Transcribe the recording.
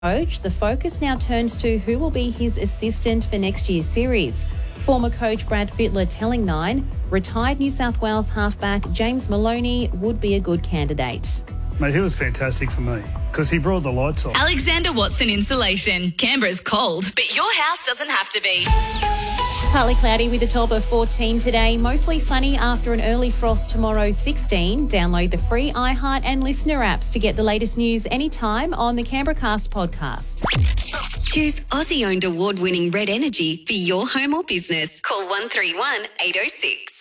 coach, the focus now turns to who will be his assistant for next year's series. Former coach Brad Fittler telling Nine, retired New South Wales halfback James Maloney would be a good candidate. Mate, he was fantastic for me because he brought the lights on. Alexander Watson Insulation. Canberra's cold, but your house doesn't have to be. Partly cloudy with a top of 14 today. Mostly sunny after an early frost tomorrow, 16. Download the free iHeart and Listener apps to get the latest news anytime on the Canberracast podcast. Choose Aussie-owned award-winning Red Energy for your home or business. Call 131 806.